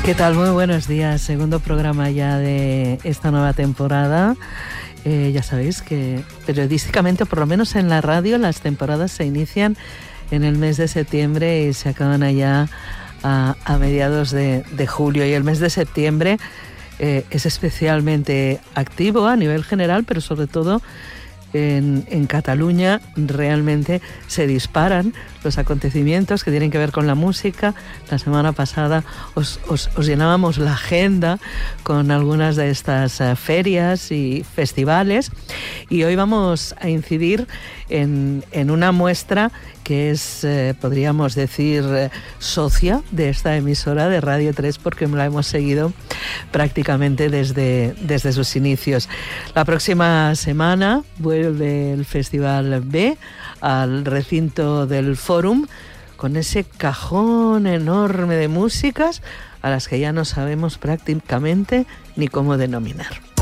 ¿Qué tal? Muy buenos días. Segundo programa ya de esta nueva temporada. Ya sabéis que periodísticamente, por lo menos en la radio, las temporadas se inician en el mes de septiembre y se acaban allá a mediados de julio. Y el mes de septiembre es especialmente activo a nivel general, pero sobre todo en Cataluña realmente se disparan los acontecimientos que tienen que ver con la música. La semana pasada os llenábamos la agenda con algunas de estas ferias y festivales, y hoy vamos a incidir en una muestra que es, podríamos decir, socia de esta emisora de Radio 3, porque la hemos seguido prácticamente desde sus inicios. La próxima semana vuelve el Festival B al recinto del Fórum, con ese cajón enorme de músicas a las que ya no sabemos prácticamente ni cómo denominar.